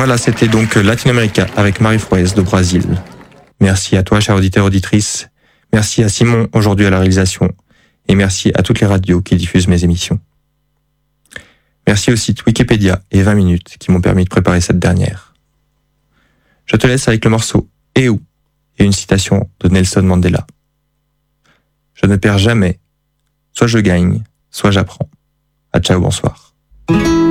Voilà, c'était donc Latino-América avec Marie Froes do Brasil. Merci à toi, chers auditeurs, auditrices. Merci à Simon, aujourd'hui à la réalisation. Et merci à toutes les radios qui diffusent mes émissions. Merci au site Wikipédia et 20 minutes qui m'ont permis de préparer cette dernière. Je te laisse avec le morceau « Et où ?» et une citation de Nelson Mandela. Je ne perds jamais. Soit je gagne, soit j'apprends. À ciao, bonsoir.